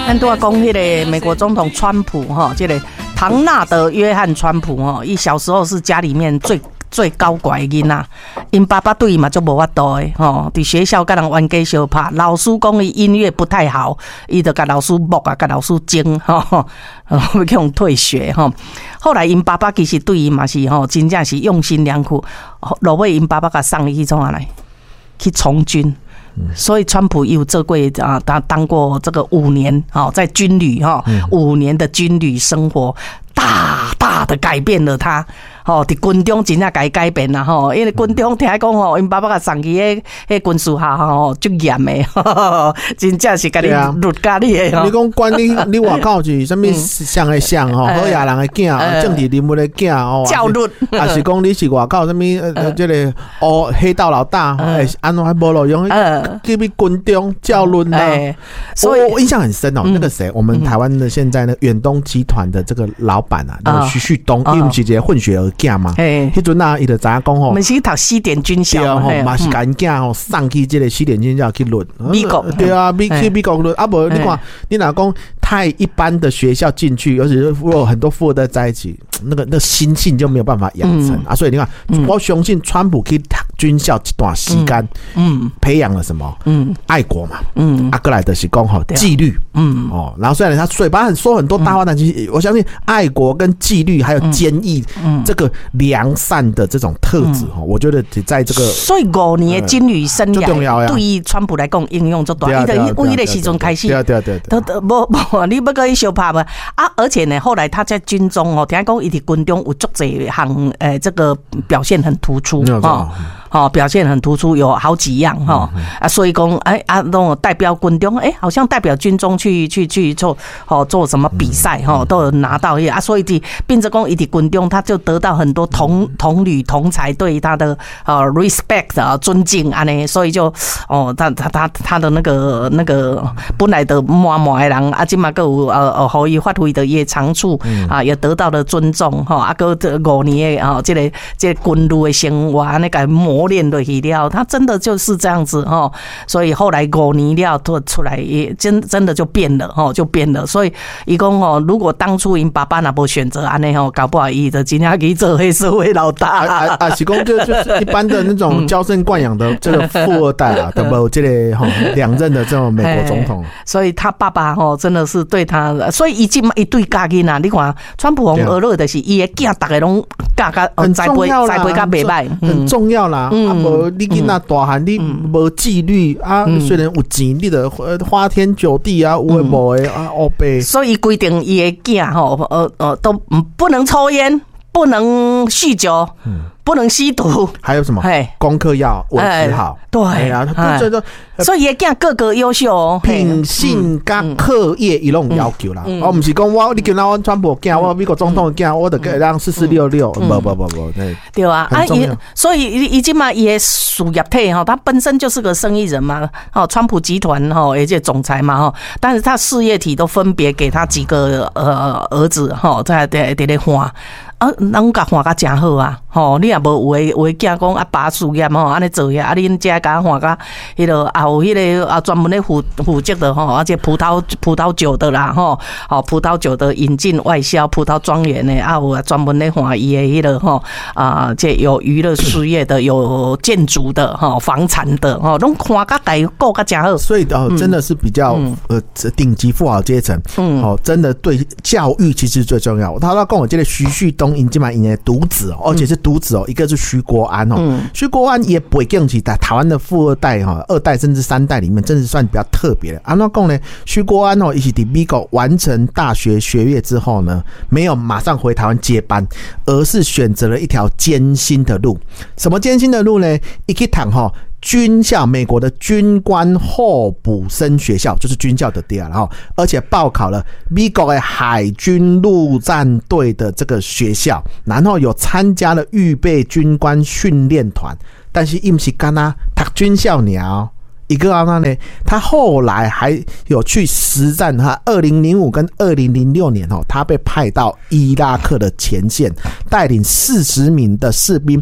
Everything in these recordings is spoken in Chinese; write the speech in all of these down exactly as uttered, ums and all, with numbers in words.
咱拄仔讲迄个美国总统川普哈，这个唐纳德·约翰川普哈，伊小时候是家里面最最高乖的囡仔，因爸爸对伊嘛就无法度的吼，伫学校甲人冤家相拍，老师讲伊音乐不太好，伊就甲老师骂啊，甲老师争吼，要叫人退学吼。后来因爸爸其实对伊嘛是吼，真正是用心良苦，落尾因爸爸甲送伊去创啊来去从军。所以川普有做过啊，他当过这个五年啊，在军旅哈，五年的军旅生活，大大的改变了他。吼，伫军中真正改改变啦吼，因为军中听讲吼，因爸爸甲送去迄迄军事校吼，足严的，真正是甲你律家你的。 你讲管你你外口是啥物像的像吼，好野人的囝，政治人物的囝哦， 教律， 还是讲你是外口啥物呃，这个哦黑道老大，哎，安怎还无路用？这边军中教律啊，所以我印象很深哦。那个谁，我们台湾的现在呢，远东集团的这个老板啊，那个徐旭东，因为是一个混血儿。囝嘛，迄阵啊，伊就知影讲吼， 我们是去读西点军校吼，嘛是甲因囝吼送去即个西点军校去论美国， 对啊，美去美国论啊，无你看，你若讲太一般的学校进去，而且有很多富二代在一起，那个那心性就没有办法养成啊，所以你看，我相信川普去读军校一段时间，嗯，培养了什么？嗯，爱国嘛，嗯，啊，过来的是讲吼纪律，嗯，哦，然后虽然他嘴巴很说很多大话，但其实我相信爱国跟纪律还有坚毅，嗯，这个良善的这种特质哈，我觉得在这个所以五年的军旅生涯对于川普来讲应用最大，伊的为迄个时阵开始， 对对对， 都都无无，你要跟伊相拍嘛啊！而且呢，后来他在军中哦，听讲伊伫军中有足侪项诶，这个表现很突出哦。哦，表现很突出，有好几样哈、嗯、啊，所以讲哎啊，那种代表军中哎，好像代表军中去去去做哦做什么比赛哈、嗯，都有拿到啊，所以的变成讲伊伫军中，他就得到很多同同旅同才对他的呃 respect 啊尊敬安尼，所以就哦，他他他他的那个那个本来的满满的人啊，今嘛个有呃呃，可以发挥的一些长处啊，也得到了尊重哈，啊个五年的啊，这个这个军旅的生活那个磨练落去了，他真的就是这样子哈，所以后来五年了做出来也真真的就变了哈，就变了。所以伊讲哦，如果当初因爸爸那无选择安尼吼，搞不好伊就真正去做黑社会老大啊啊！是讲就就是一般的那种娇生惯养的这个富二代啊，都无这个哈两任的这种美国总统。 所以他爸爸哈真的是对他，所以伊即一对家囡啊，你看川普红俄勒的是伊的囝，大家拢教教栽培栽培甲袂歹， 很重要啦。啊，无你囡仔大汉，你无纪律啊，虽然有钱，你的花天酒地啊，有诶无诶啊，黑白。 所以规定伊的囝吼，呃呃，都不能抽烟，不能酗酒。不能吸毒， 还有什么？功课要维持好， 对啊，所以也囝个个优秀哦， 品性甲课业一拢要求啦。我不是讲我你叫那我川普囝，我美国总统囝，我得给让四四六六，不不不不， 对啊，啊，所以已经嘛也事业体哈，他本身就是个生意人嘛，哦，川普集团哈，而且总裁嘛哈，但是他事业体都分别给他几个呃儿子哈，在在在咧花。啊，咱甲换甲真好啊！吼，你也无有诶有诶囝讲啊，爸事业吼，安尼做遐，啊，恁遮甲换甲迄个啊，有迄个啊，专门咧负负责的吼，而且葡萄葡萄酒的啦，吼，好葡萄酒的引进外销，葡萄庄园诶，啊，有专门咧换伊诶迄个吼啊，这有娱乐事业的，有建筑的吼，房产的吼，拢换甲家顾甲真好。 所以哦，真的是比较呃顶级富豪阶层，嗯，哦，真的对教育其实最重要。他他跟我这个徐旭东。因今嘛因的独子哦，而且是独子哦，一个是徐国安哦，嗯、徐国安也背景是在台湾的富二代哈，二代甚至三代里面，真是算比较特别的。安怎讲呢？徐国安哦，一起在美国完成大学学业之后呢，没有马上回台湾接班，而是选择了一条艰辛的路。什么艰辛的路呢？一去谈哈。军校，美国的军官候补生学校就是军校的第二，然后而且报考了美国的海军陆战队的这个学校，然后有参加了预备军官训练团，但是伊不是干那读军校鸟。一个呢，他后来还有去实战哈，二零零五跟二零零六年哦，他被派到伊拉克的前线，带领四十名的士兵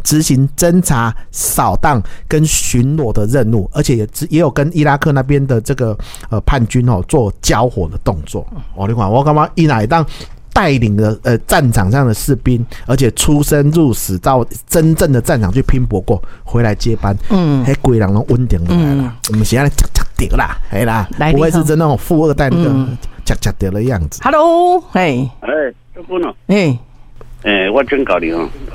执行侦查、扫荡跟巡逻的任务，而且也也有跟伊拉克那边的这个呃叛军哦做交火的动作。哦，你看我干嘛伊哪当带领了呃战场上的士兵，而且出生入死到真正的战场去拼搏过，回来接班，嗯，还鬼人都稳定下来了。我们现在恰恰掉啦，哎啦，不会是真那种富二代那个恰恰掉的样子。 Hello， 嘿， 哎，这不能， 哎。 诶、欸，我真搞你哦，